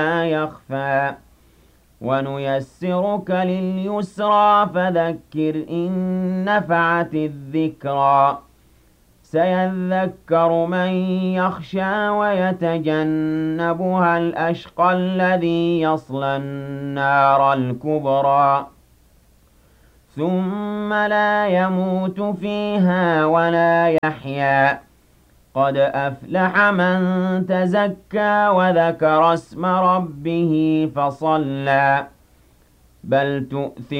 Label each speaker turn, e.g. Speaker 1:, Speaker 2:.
Speaker 1: يخفى ونيسرك لليسرى فذكر إن نفعت الذكرى سيذكر من يخشى ويتجنبها الأشقى الذي يصلى النار الكبرى ثم لا يموت فيها ولا يحيا قد أفلح من تزكى وذكر اسم ربه فصلى بل تؤثر